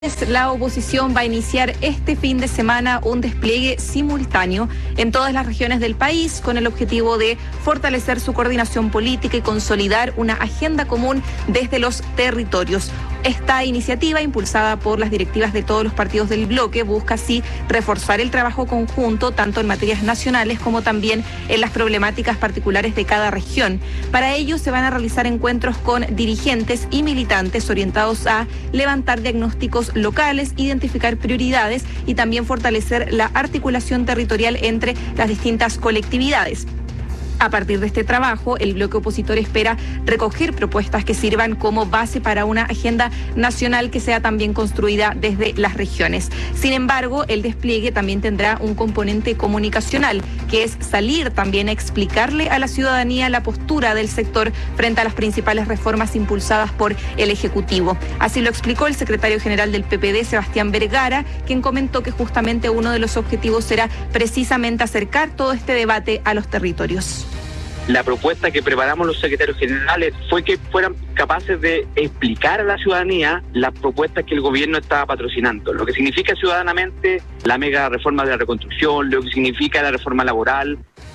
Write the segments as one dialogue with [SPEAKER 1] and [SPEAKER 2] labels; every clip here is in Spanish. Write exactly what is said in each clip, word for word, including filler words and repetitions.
[SPEAKER 1] La oposición va a iniciar este fin de semana un despliegue simultáneo en todas las regiones del país con el objetivo de fortalecer su coordinación política y consolidar una agenda común desde los territorios. Esta iniciativa, impulsada por las directivas de todos los partidos del bloque, busca así reforzar el trabajo conjunto tanto en materias nacionales como también en las problemáticas particulares de cada región. Para ello se van a realizar encuentros con dirigentes y militantes orientados a levantar diagnósticos locales, identificar prioridades y también fortalecer la articulación territorial entre las distintas colectividades. A partir de este trabajo, el bloque opositor espera recoger propuestas que sirvan como base para una agenda nacional que sea también construida desde las regiones. Sin embargo, el despliegue también tendrá un componente comunicacional, que es salir también a explicarle a la ciudadanía la postura del sector frente a las principales reformas impulsadas por el Ejecutivo. Así lo explicó el secretario general del P P D, Sebastián Vergara, quien comentó que justamente uno de los objetivos será precisamente acercar todo este debate a los territorios.
[SPEAKER 2] La propuesta que preparamos los secretarios generales fue que fueran capaces de explicar a la ciudadanía las propuestas que el gobierno estaba patrocinando, lo que significa ciudadanamente la mega reforma de la reconstrucción, lo que significa la reforma laboral.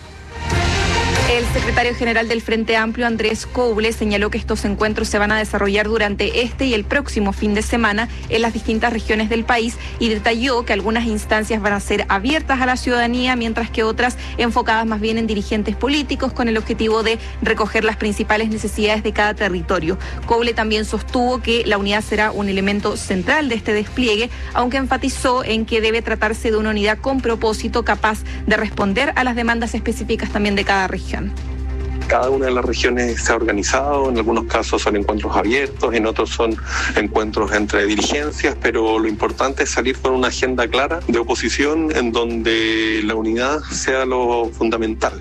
[SPEAKER 1] El secretario general del Frente Amplio, Andrés Couble, señaló que estos encuentros se van a desarrollar durante este y el próximo fin de semana en las distintas regiones del país y detalló que algunas instancias van a ser abiertas a la ciudadanía, mientras que otras enfocadas más bien en dirigentes políticos con el objetivo de recoger las principales necesidades de cada territorio. Couble también sostuvo que la unidad será un elemento central de este despliegue, aunque enfatizó en que debe tratarse de una unidad con propósito capaz de responder a las demandas específicas también de cada región.
[SPEAKER 3] Cada una de las regiones se ha organizado, en algunos casos son encuentros abiertos, en otros son encuentros entre dirigencias, pero lo importante es salir con una agenda clara de oposición en donde la unidad sea lo fundamental.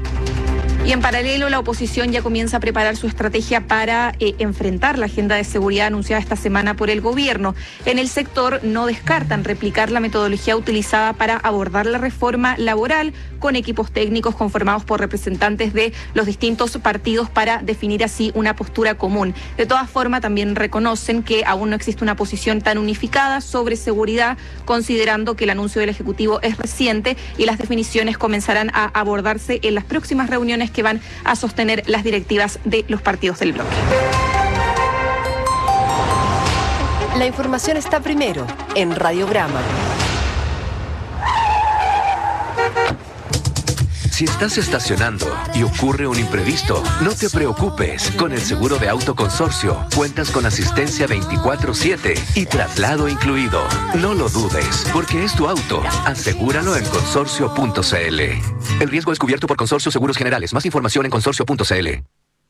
[SPEAKER 1] Y en paralelo, la oposición ya comienza a preparar su estrategia para eh, enfrentar la agenda de seguridad anunciada esta semana por el gobierno. En el sector no descartan replicar la metodología utilizada para abordar la reforma laboral con equipos técnicos conformados por representantes de los distintos partidos para definir así una postura común. De todas formas, también reconocen que aún no existe una posición tan unificada sobre seguridad, considerando que el anuncio del Ejecutivo es reciente y las definiciones comenzarán a abordarse en las próximas reuniones que van a sostener las directivas de los partidos del bloque.
[SPEAKER 4] La información está primero en Radiograma.
[SPEAKER 5] Si estás estacionando y ocurre un imprevisto, no te preocupes. Con el seguro de auto Consorcio cuentas con asistencia veinticuatro siete y traslado incluido. No lo dudes, porque es tu auto. Asegúralo en consorcio punto c l. El riesgo es cubierto por Consorcio Seguros Generales. Más información en consorcio punto c l.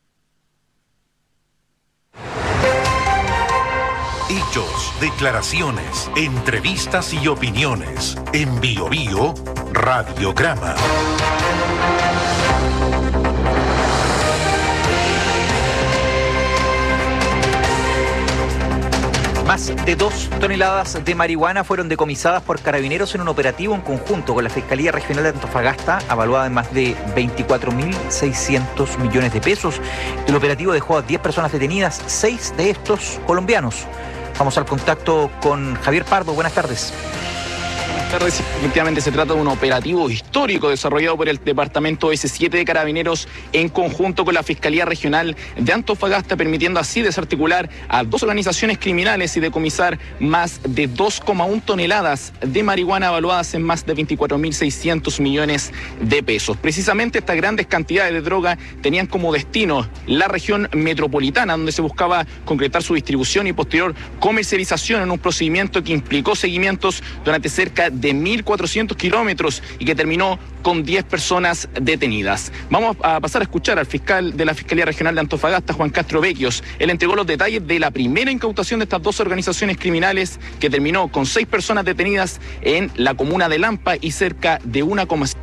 [SPEAKER 6] Hechos, declaraciones, entrevistas y opiniones. En Bio Bio, Radiograma.
[SPEAKER 7] Más de dos toneladas de marihuana fueron decomisadas por carabineros en un operativo en conjunto con la Fiscalía Regional de Antofagasta, evaluada en más de veinticuatro mil seiscientos millones de pesos. El operativo dejó a diez personas detenidas, seis de estos colombianos. Vamos al contacto con Javier Pardo. Buenas tardes.
[SPEAKER 8] Buenas tardes. Efectivamente se trata de un operativo histórico desarrollado por el Departamento ese siete de Carabineros en conjunto con la Fiscalía Regional de Antofagasta, permitiendo así desarticular a dos organizaciones criminales y decomisar más de dos coma uno toneladas de marihuana evaluadas en más de veinticuatro mil seiscientos millones de pesos. Precisamente estas grandes cantidades de droga tenían como destino la región metropolitana, donde se buscaba concretar su distribución y posterior comercialización en un procedimiento que implicó seguimientos durante cerca de mil cuatrocientos kilómetros y que terminó con diez personas detenidas. Vamos a pasar a escuchar al fiscal de la Fiscalía Regional de Antofagasta, Juan Castro Vecchios. Él entregó los detalles de la primera incautación de estas dos organizaciones criminales que terminó con seis personas detenidas en la comuna de Lampa y cerca de una coma cinco.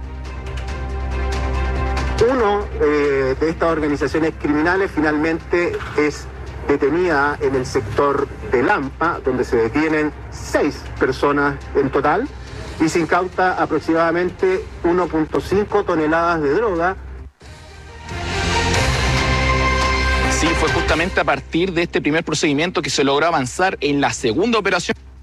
[SPEAKER 9] Uno eh, de estas organizaciones criminales finalmente es detenida en el sector de Lampa, donde se detienen seis personas en total y se incauta aproximadamente uno punto cinco toneladas de droga.
[SPEAKER 8] Sí, fue justamente a partir de este primer procedimiento que se logró avanzar en la segunda operación.